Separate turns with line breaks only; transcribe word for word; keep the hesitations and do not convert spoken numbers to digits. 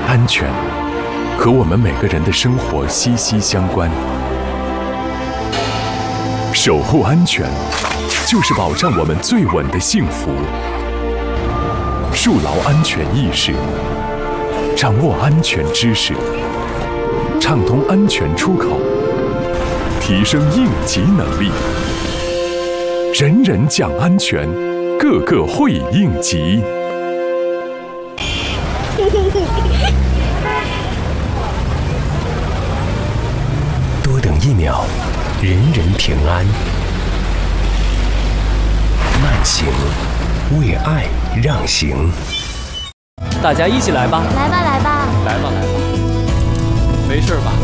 安全和我们每个人的生活息息相关。守护安全，就是保障我们最稳的幸福。树牢安全意识，掌握安全知识，畅通安全出口，提升应急能力，人人讲安全，个个会应急。
多等一秒，人人平安。慢行，为爱让行。
大家一起来吧！
来吧，来吧，
来吧，来吧，没事吧？